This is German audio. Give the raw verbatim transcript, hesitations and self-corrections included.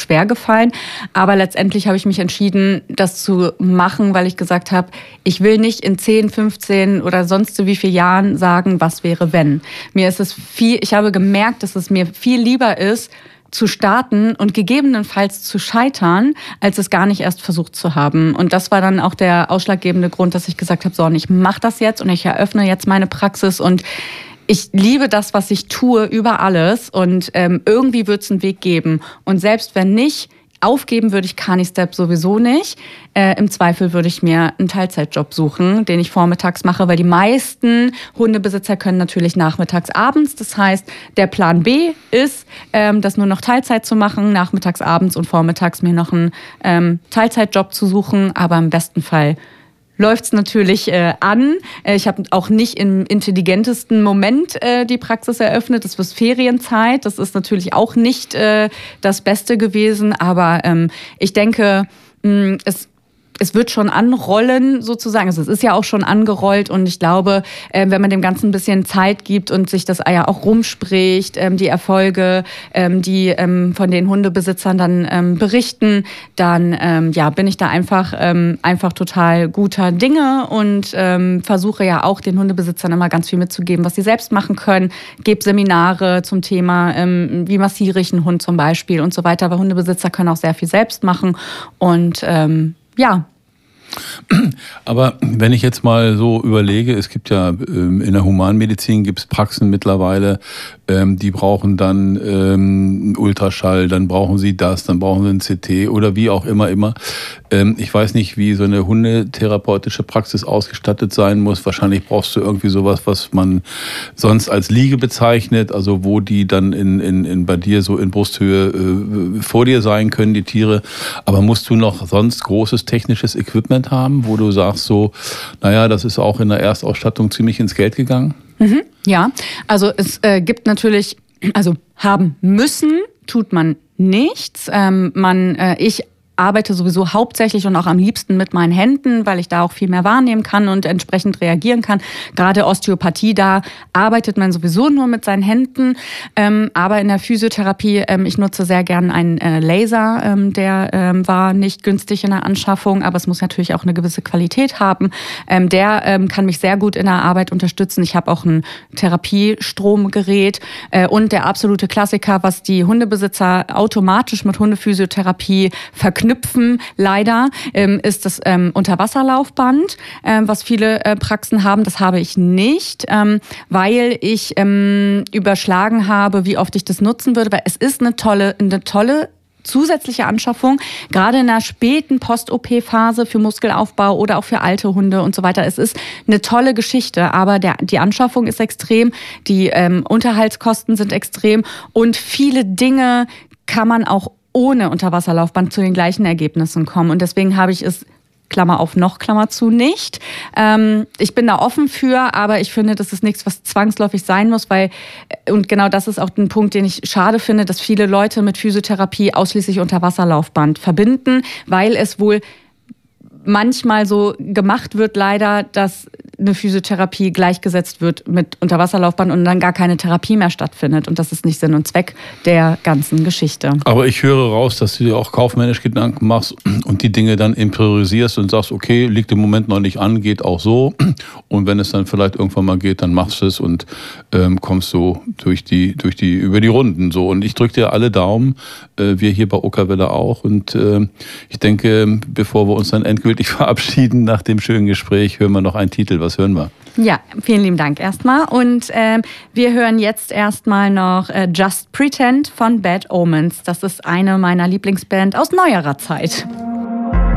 schwer gefallen. Aber letztendlich habe ich mich entschieden, das zu machen, weil ich gesagt habe, ich will nicht in zehn, fünfzehn oder sonst so wie viele Jahren sagen, was wäre, wenn. Mir ist es viel, ich habe gemerkt, dass es mir viel lieber ist, zu starten und gegebenenfalls zu scheitern, als es gar nicht erst versucht zu haben. Und das war dann auch der ausschlaggebende Grund, dass ich gesagt habe, so, und ich mache das jetzt und ich eröffne jetzt meine Praxis und ich liebe das, was ich tue, über alles und ähm, irgendwie wird es einen Weg geben. Und selbst wenn nicht, aufgeben würde ich Carnistep sowieso nicht. Äh, Im Zweifel würde ich mir einen Teilzeitjob suchen, den ich vormittags mache, weil die meisten Hundebesitzer können natürlich nachmittags, abends. Das heißt, der Plan B ist, ähm, das nur noch Teilzeit zu machen, nachmittags, abends und vormittags mir noch einen ähm, Teilzeitjob zu suchen. Aber im besten Fall läuft es natürlich äh, an. Ich habe auch nicht im intelligentesten Moment äh, die Praxis eröffnet. Das war Ferienzeit. Das ist natürlich auch nicht äh, das Beste gewesen. Aber ähm, ich denke, mh, es Es wird schon anrollen sozusagen, also es ist ja auch schon angerollt und ich glaube, wenn man dem Ganzen ein bisschen Zeit gibt und sich das ja auch rumspricht, die Erfolge, die von den Hundebesitzern dann berichten, dann ja, bin ich da einfach, einfach total guter Dinge und versuche ja auch den Hundebesitzern immer ganz viel mitzugeben, was sie selbst machen können, gebe Seminare zum Thema, wie massiere ich einen Hund zum Beispiel und so weiter, weil Hundebesitzer können auch sehr viel selbst machen und ja. Aber wenn ich jetzt mal so überlege, es gibt ja ähm, in der Humanmedizin gibt es Praxen mittlerweile, ähm, die brauchen dann ähm, Ultraschall, dann brauchen sie das, dann brauchen sie ein C T oder wie auch immer immer. Ähm, ich weiß nicht, wie so eine hundetherapeutische Praxis ausgestattet sein muss. Wahrscheinlich brauchst du irgendwie sowas, was man sonst als Liege bezeichnet, also wo die dann in, in, in bei dir so in Brusthöhe äh, vor dir sein können, die Tiere. Aber musst du noch sonst großes technisches Equipment haben, wo du sagst so, naja, das ist auch in der Erstausstattung ziemlich ins Geld gegangen? Mhm, ja, also es äh, gibt natürlich, also haben müssen, tut man nichts. Ähm, man, äh, ich arbeite sowieso hauptsächlich und auch am liebsten mit meinen Händen, weil ich da auch viel mehr wahrnehmen kann und entsprechend reagieren kann. Gerade Osteopathie, da arbeitet man sowieso nur mit seinen Händen. Ähm, aber in der Physiotherapie, ähm, ich nutze sehr gern einen äh, Laser, ähm, der ähm, war nicht günstig in der Anschaffung, aber es muss natürlich auch eine gewisse Qualität haben. Ähm, der ähm, kann mich sehr gut in der Arbeit unterstützen. Ich habe auch ein Therapiestromgerät äh, und der absolute Klassiker, was die Hundebesitzer automatisch mit Hundephysiotherapie verknüpfen, Knüpfen, leider, ähm, ist das ähm, Unterwasserlaufband, ähm, was viele äh, Praxen haben. Das habe ich nicht, ähm, weil ich ähm, überschlagen habe, wie oft ich das nutzen würde. Weil es ist eine tolle, eine tolle zusätzliche Anschaffung, gerade in der späten Post-O P-Phase für Muskelaufbau oder auch für alte Hunde und so weiter. Es ist eine tolle Geschichte, aber der, die Anschaffung ist extrem, die ähm, Unterhaltskosten sind extrem und viele Dinge kann man auch ohne Unterwasserlaufband zu den gleichen Ergebnissen kommen. Und deswegen habe ich es, Klammer auf noch, Klammer zu, nicht. Ähm, ich bin da offen für, aber ich finde, das ist nichts, was zwangsläufig sein muss, weil, und genau das ist auch ein Punkt, den ich schade finde, dass viele Leute mit Physiotherapie ausschließlich Unterwasserlaufband verbinden, weil es wohl manchmal so gemacht wird leider, dass eine Physiotherapie gleichgesetzt wird mit Unterwasserlaufband und dann gar keine Therapie mehr stattfindet. Und das ist nicht Sinn und Zweck der ganzen Geschichte. Aber ich höre raus, dass du dir auch kaufmännisch Gedanken machst und die Dinge dann priorisierst und sagst, okay, liegt im Moment noch nicht an, geht auch so. Und wenn es dann vielleicht irgendwann mal geht, dann machst du es und ähm, kommst so durch die, durch die, über die Runden so. Und ich drücke dir alle Daumen, äh, wir hier bei Ockerwelle auch. Und äh, ich denke, bevor wir uns dann endgültig verabschieden nach dem schönen Gespräch, hören wir noch einen Titel. Was hören wir? Ja, vielen lieben Dank erstmal. Und ähm, wir hören jetzt erstmal noch äh, Just Pretend von Bad Omens. Das ist eine meiner Lieblingsbands aus neuerer Zeit.